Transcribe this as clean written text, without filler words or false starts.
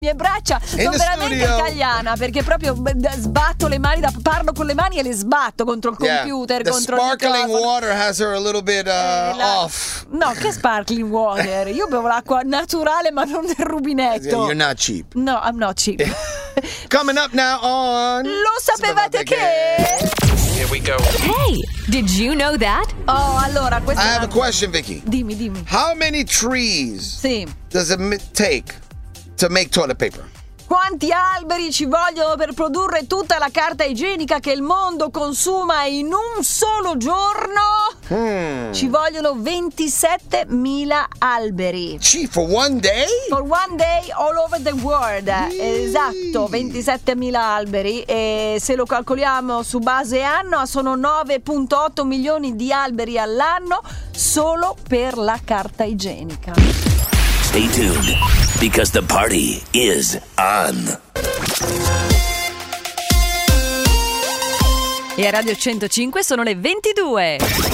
mie braccia sono veramente italiana, perché proprio sbatto le mani, parlo con le mani e le sbatto contro il computer, contro il microfono. The sparkling water has her a little bit off. No, che sparkling water? Io bevo l'acqua naturale, ma non del rubinetto. You're not cheap. No, I'm not cheap. Coming up now on Lo sapevate che? Here we go. Hey, did you know that? Oh, allora, questa I have a question, Vicky. Dimmi. How many trees does it take to make toilet paper? Quanti alberi ci vogliono per produrre tutta la carta igienica che il mondo consuma in un solo giorno? Ci vogliono 27.000 alberi. For one day? For one day all over the world. Esatto, 27.000 alberi. E se lo calcoliamo su base anno, sono 9,8 milioni di alberi all'anno solo per la carta igienica. Stay tuned, because the party is on. E a Radio 105 sono le 22.